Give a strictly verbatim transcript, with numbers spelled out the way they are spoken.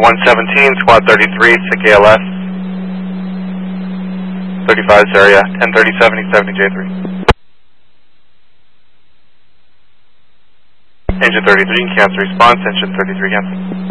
one seventeen, squad thirty-three, S I C A L S. thirty-five is area, ten thirty, seventy, seventy J three. Engine thirty-three, cancel response, engine thirty-three, cancel.